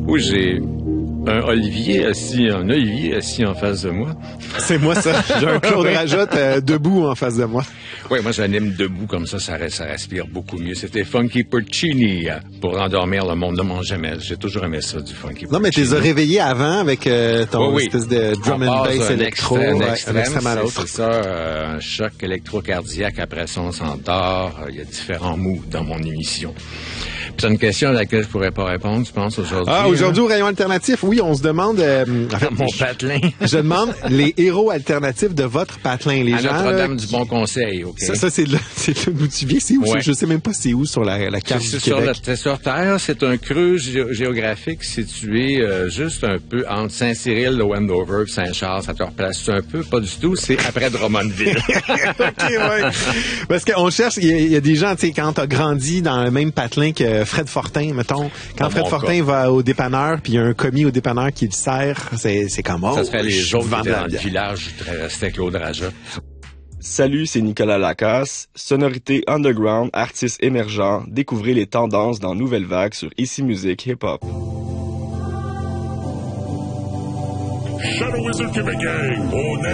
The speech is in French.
Oui, j'ai un olivier assis en face de moi. C'est moi, ça. J'ai un Claude Rajotte debout en face de moi. Oui, moi, j'anime debout comme ça respire beaucoup mieux. C'était Funky Porcini pour endormir le monde. Ne mange jamais. J'ai toujours aimé ça, du Funky Porcini. Non, mais tu les as réveillés avant avec ton espèce de drum and bass électro. Un extrême à l'autre. C'est ça, un choc électrocardiaque. Après ça, on s'endort. Il y a différents moods dans mon émission. C'est une question à laquelle je pourrais pas répondre, je pense, aujourd'hui. Ah, aujourd'hui, au rayon alternatif, oui, on se demande... mon patelin. Je demande les héros alternatifs de votre patelin. Les à gens, Notre-Dame du Bon Conseil, OK? Ça, c'est là où tu viens. C'est où? Ouais. Je sais même pas c'est où sur la carte du Québec. C'est sur Terre. C'est un creux géographique situé juste un peu entre Saint-Cyril, le Wendover, Saint-Charles. Ça te replace un peu? Pas du tout. C'est après Drummondville. OK, ouais. Parce qu'on cherche, il y a des gens, tu sais, quand t'as grandi dans le même patelin que Fred Fortin, mettons, quand Fred Fortin va au dépanneur, puis il y a un commis au dépanneur qui le sert, c'est comme... Ça serait les autres qui étaient dans le village, restait Claude Rajotte. Salut, c'est Nicolas Lacasse. Sonorité underground, artiste émergent. Découvrez les tendances dans Nouvelle Vague sur Ici Musique Hip Hop. Shadow Wizard Québec Gang,